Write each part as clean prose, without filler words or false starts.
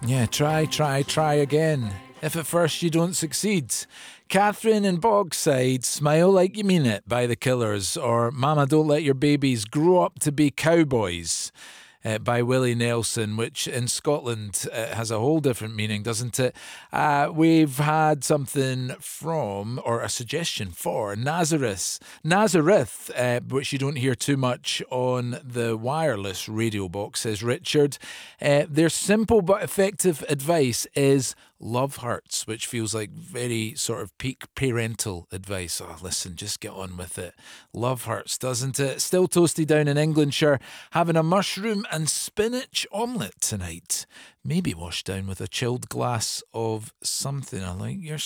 Yeah, try again. If at first you don't succeed. Catherine in Bogside, Smile Like You Mean It by The Killers, or Mama Don't Let Your Babies Grow Up to Be Cowboys by Willie Nelson, which in Scotland has a whole different meaning, doesn't it? We've had something from, or a suggestion for, Nazareth, which you don't hear too much on the wireless radio box, says Richard. Their simple but effective advice is love hurts, which feels like very sort of peak parental advice. Oh, listen, just get on with it. Love hurts, doesn't it? Still toasty down in Englandshire, having a mushroom and spinach omelette tonight. Maybe washed down with a chilled glass of something. I like your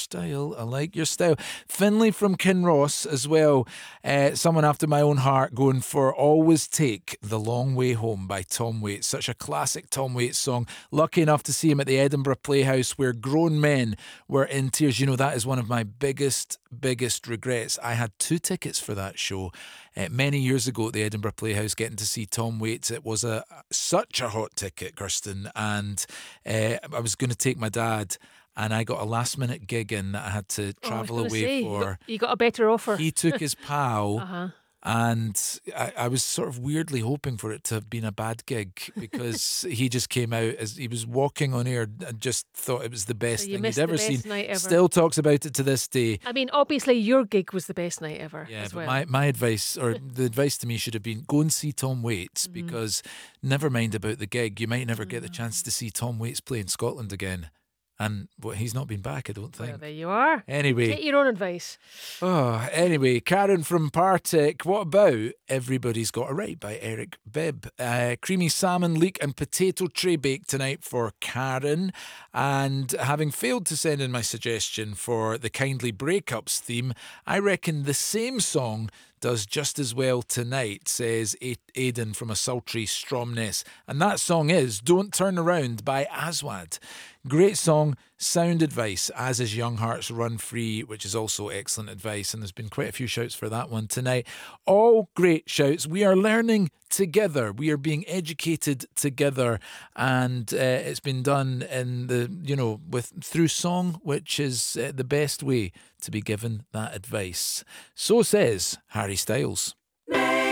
style. Finlay from Kinross as well. Someone after my own heart, going for Always Take the Long Way Home by Tom Waits. Such a classic Tom Waits song. Lucky enough to see him at the Edinburgh Playhouse where grown men were in tears. You know, that is one of my biggest regrets. I had 2 tickets for that show many years ago at the Edinburgh Playhouse, getting to see Tom Waits. It was such a hot ticket, Kirsten, and I was going to take my dad, and I got a last minute gig in that I had to travel away for. You got a better offer. He took his pal. And I was sort of weirdly hoping for it to have been a bad gig, because he just came out as he was walking on air and just thought it was the best thing he'd ever seen. Still talks about it to this day. I mean, obviously your gig was the best night ever. Yeah, as but well. my advice, or the advice to me, should have been go and see Tom Waits, because never mind about the gig, you might never get the chance to see Tom Waits play in Scotland again. And he's not been back, I don't think. Well, there you are. Anyway. Take your own advice. Anyway, Karen from Partick, what about Everybody's Got a Right by Eric Bibb? Creamy salmon, leek and potato tray bake tonight for Karen. And having failed to send in my suggestion for the Kindly Breakups theme, I reckon the same song does just as well tonight, says Aidan from a sultry Stromness. And that song is Don't Turn Around by Aswad. Great song, sound advice, as is Young Hearts Run Free, which is also excellent advice. And there's been quite a few shouts for that one tonight. All great shouts. We are learning together. We are being educated together. And it's been done in through song, which is the best way to be given that advice. So says Harry Styles.